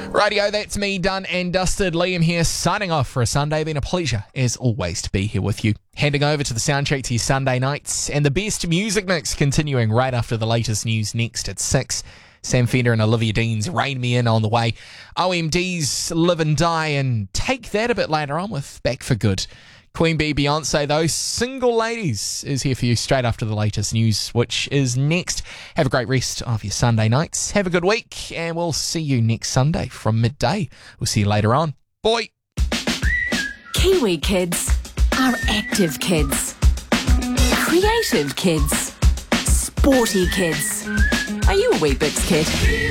Rightio, that's me done and dusted. Liam here, signing off for a Sunday. Been a pleasure, as always, to be here with you. Handing over to the soundtrack to your Sunday nights, and the best music mix continuing right after the latest news next at 6. Sam Fender and Olivia Dean's Rain Me In on the way. OMD's Live and Die, and Take That a bit later on with Back for Good. Queen Bee, Beyonce, though, Single Ladies is here for you straight after the latest news, which is next. Have a great rest of your Sunday nights. Have a good week, and we'll see you next Sunday from midday. We'll see you later on. Bye. Kiwi kids are active kids, creative kids, sporty kids. Are you a Weet-Bix kid?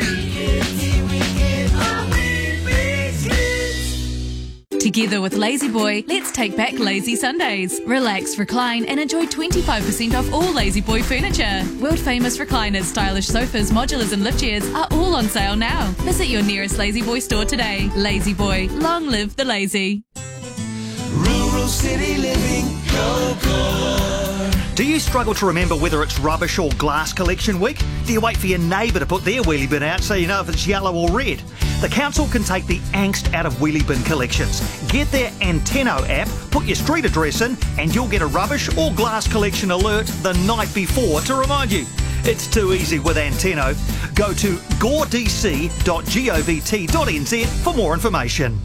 Together with Lazy Boy, let's take back lazy Sundays. Relax, recline and enjoy 25% off all Lazy Boy furniture. World famous recliners, stylish sofas, modulars and lift chairs are all on sale now. Visit your nearest Lazy Boy store today. Lazy Boy, long live the lazy. Rural city living, go. Do you struggle to remember whether it's rubbish or glass collection week? Do you wait for your neighbour to put their wheelie bin out so you know if it's yellow or red? The council can take the angst out of wheelie bin collections. Get their Anteno app, put your street address in, and you'll get a rubbish or glass collection alert the night before to remind you. It's too easy with Anteno. Go to goredc.govt.nz for more information.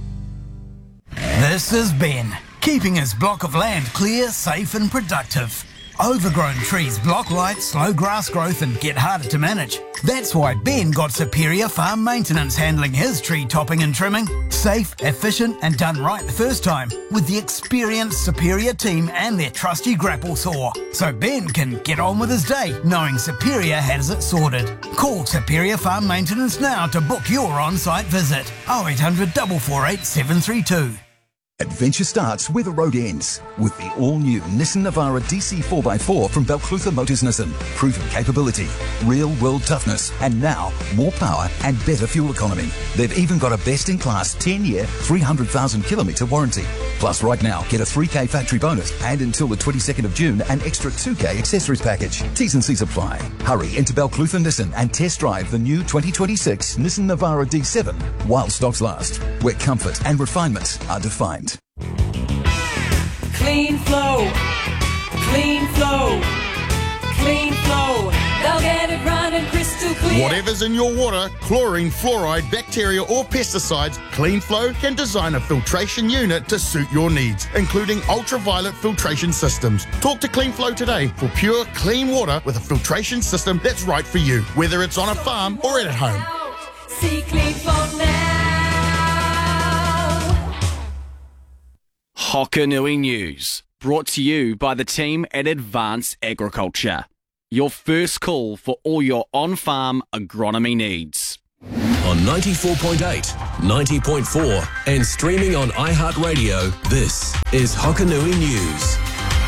This is Ben, keeping his block of land clear, safe and productive. Overgrown trees block light, slow grass growth and get harder to manage. That's why Ben got Superior Farm Maintenance handling his tree topping and trimming. Safe, efficient and done right the first time with the experienced Superior team and their trusty grapple saw. So Ben can get on with his day knowing Superior has it sorted. Call Superior Farm Maintenance now to book your on-site visit. 0800 448 732. Adventure starts where the road ends with the all-new Nissan Navara DC 4x4 from Balclutha Motors Nissan. Proven capability, real-world toughness, and now more power and better fuel economy. They've even got a best-in-class 10-year, 300,000-kilometre warranty. Plus, right now, get a 3K factory bonus and until the 22nd of June, an extra 2K accessories package. T's and C's apply. Hurry into Balclutha Nissan and test drive the new 2026 Nissan Navara D7 while stocks last, where comfort and refinement are defined. Clean flow, clean flow, clean flow. They'll get it running crystal clear. Whatever's in your water, chlorine, fluoride, bacteria or pesticides, CleanFlow can design a filtration unit to suit your needs, including ultraviolet filtration systems. Talk to CleanFlow today for pure, clean water with a filtration system that's right for you, whether it's on a farm or at home. See CleanFlow now. Hokanui News, brought to you by the team at Advanced Agriculture. Your first call for all your on-farm agronomy needs. On 94.8, 90.4 and streaming on iHeartRadio, this is Hokanui News.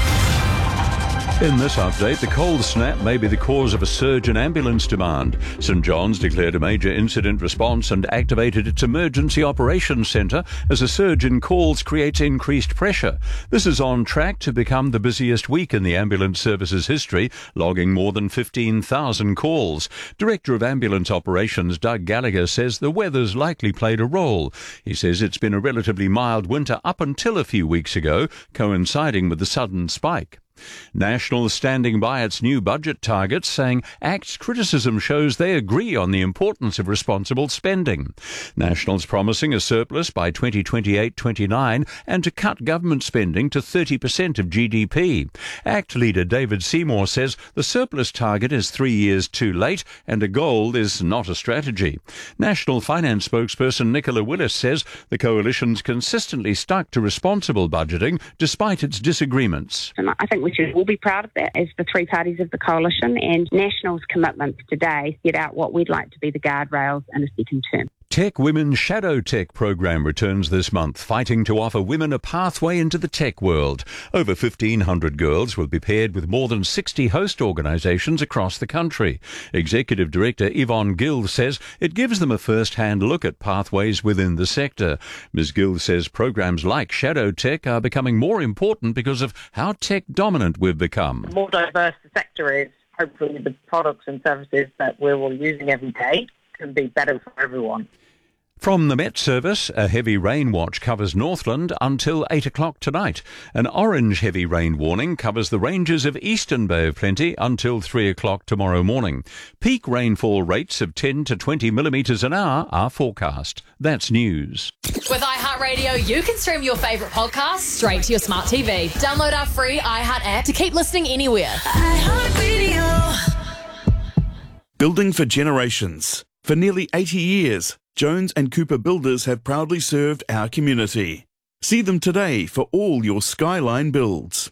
In this update, the cold snap may be the cause of a surge in ambulance demand. St John's declared a major incident response and activated its emergency operations centre as a surge in calls creates increased pressure. This is on track to become the busiest week in the ambulance service's history, logging more than 15,000 calls. Director of Ambulance Operations Doug Gallagher says the weather's likely played a role. He says it's been a relatively mild winter up until a few weeks ago, coinciding with the sudden spike. Nationals standing by its new budget targets, saying ACT's criticism shows they agree on the importance of responsible spending. Nationals promising a surplus by 2028-29 and to cut government spending to 30% of GDP. ACT leader David Seymour says the surplus target is 3 years too late and a goal is not a strategy. National Finance spokesperson Nicola Willis says the coalition's consistently stuck to responsible budgeting despite its disagreements. And I think we should all be proud of that as the three parties of the coalition, and National's commitments today set out what we'd like to be the guardrails in a second term. Tech Women's Shadow Tech program returns this month, fighting to offer women a pathway into the tech world. Over 1,500 girls will be paired with more than 60 host organisations across the country. Executive Director Yvonne Gill says it gives them a first-hand look at pathways within the sector. Ms Gill says programs like Shadow Tech are becoming more important because of how tech-dominant we've become. The more diverse the sector is, hopefully the products and services that we're all using every day can be better for everyone. From the Met Service, a heavy rain watch covers Northland until 8 o'clock tonight. An orange heavy rain warning covers the ranges of Eastern Bay of Plenty until 3 o'clock tomorrow morning. Peak rainfall rates of 10 to 20 millimetres an hour are forecast. That's news. With iHeartRadio, you can stream your favourite podcasts straight to your smart TV. Download our free iHeart app to keep listening anywhere. iHeartRadio. Building for generations. For nearly 80 years, Jones and Cooper Builders have proudly served our community. See them today for all your Skyline builds.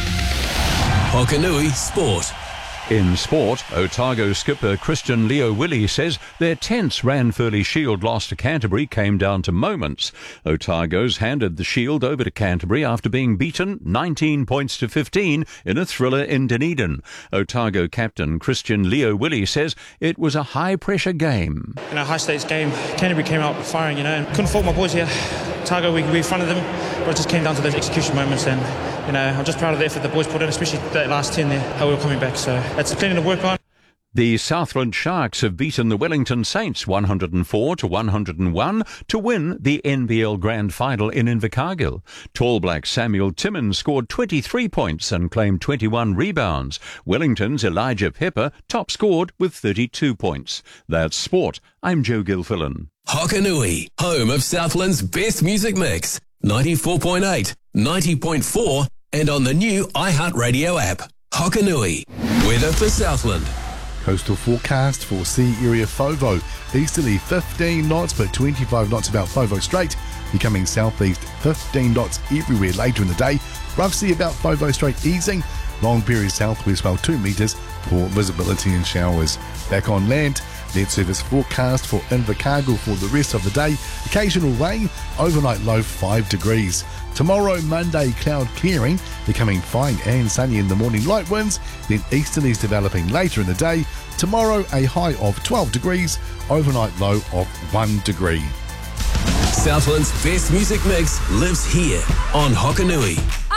Hokanui Sport. In sport, Otago skipper Christian Leo Willie says their tense Ranfurly Shield loss to Canterbury came down to moments. Otago's handed the Shield over to Canterbury after being beaten 19 points to 15 in a thriller in Dunedin. Otago captain Christian Leo Willie says it was a high-pressure game. In a high-stakes game, Canterbury came out firing, and couldn't fault my boys here. Otago, we fronted them, but it just came down to those execution moments, and I'm just proud of the effort the boys put in, especially that last 10 there, how we were coming back. So that's plenty to work on. The Southland Sharks have beaten the Wellington Saints 104 to 101 to win the NBL Grand Final in Invercargill. Tall Black Samuel Timmins scored 23 points and claimed 21 rebounds. Wellington's Elijah Pepper top scored with 32 points. That's sport. I'm Joe Gilfillan. Hokanui, home of Southland's best music mix. 94.8, 90.4 and on the new iHeartRadio app. Hokanui. Weather for Southland. Coastal forecast for sea area Fovo. Easterly 15 knots but 25 knots about Fovo Strait. Becoming southeast 15 knots everywhere later in the day. Rough sea about Fovo Strait easing. Long period southwest swell 2 metres. Poor visibility and showers. Back on land, Net Service forecast for Invercargill for the rest of the day. Occasional rain, overnight low 5 degrees. Tomorrow, Monday, cloud clearing, becoming fine and sunny in the morning, light winds, then easterlies developing later in the day. Tomorrow, a high of 12 degrees, overnight low of 1 degree. Southland's best music mix lives here on Hokanui.